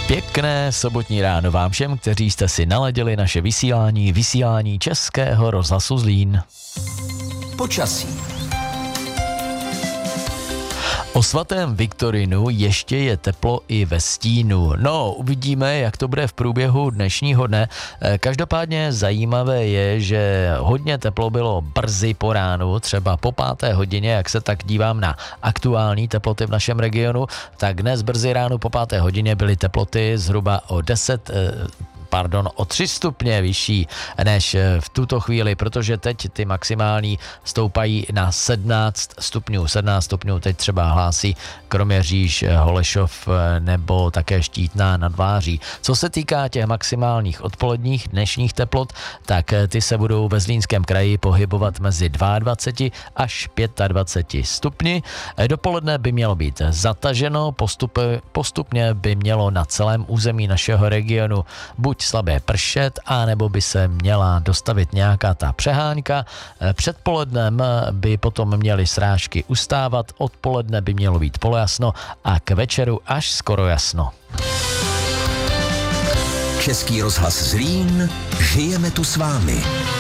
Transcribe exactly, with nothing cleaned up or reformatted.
Pěkné sobotní ráno vám všem, kteří jste si naladili naše vysílání, vysílání Českého rozhlasu Zlín. Počasí. O svatém Viktorinu ještě je teplo i ve stínu. No, uvidíme, jak to bude v průběhu dnešního dne. Každopádně zajímavé je, že hodně teplo bylo brzy po ránu, třeba po páté hodině, jak se tak dívám na aktuální teploty v našem regionu, tak dnes brzy ráno po páté hodině byly teploty zhruba o deset pardon, o tři stupně vyšší než v tuto chvíli, protože teď ty maximální stoupají na sedmnáct stupňů. sedmnáct stupňů teď třeba hlásí Kroměříž, Holešov nebo také Štítná nad Váří. Co se týká těch maximálních odpoledních dnešních teplot, tak ty se budou ve Zlínském kraji pohybovat mezi dvacet dva až dvacet pět stupni. Dopoledne by mělo být zataženo, postup, postupně by mělo na celém území našeho regionu buď slabé pršet, anebo by se měla dostavit nějaká ta přehánka. Předpolednem by potom měly srážky ustávat, odpoledne by mělo být polojasno a k večeru až skoro jasno. Český rozhlas Zlín, žijeme tu s vámi.